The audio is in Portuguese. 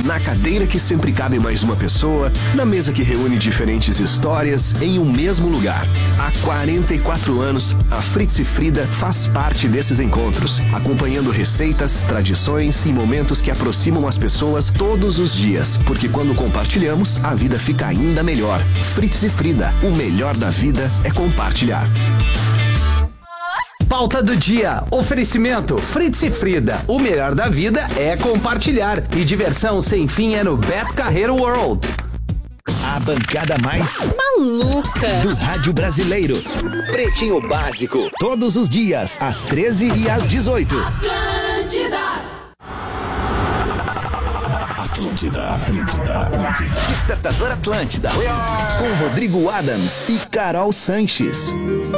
Na cadeira que sempre cabe mais uma pessoa, na mesa que reúne diferentes histórias em um mesmo lugar. Há 44 anos, a Fritz e Frida faz parte desses encontros, acompanhando receitas, tradições e momentos que aproximam as pessoas todos os dias, porque quando compartilhamos, a vida fica ainda melhor. Fritz e Frida, o melhor da vida é compartilhar. Pauta do dia, oferecimento Fritz e Frida, o melhor da vida é compartilhar e diversão sem fim é no Beto Carreiro World. A bancada mais maluca do rádio brasileiro. Pretinho Básico, todos os dias, às 13 e às 18. Atlântida. Despertador Atlântida. Com Rodrigo Adams e Carol Sanches.